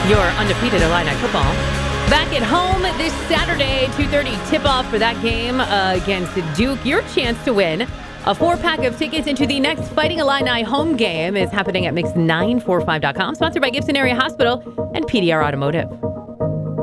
Your undefeated Illini football. Back at home this Saturday, 2:30 tip-off for that game against Duke. Your chance to win a 4-pack of tickets into the next Fighting Illini home game is happening at Mix945.com. Sponsored by Gibson Area Hospital and PDR Automotive.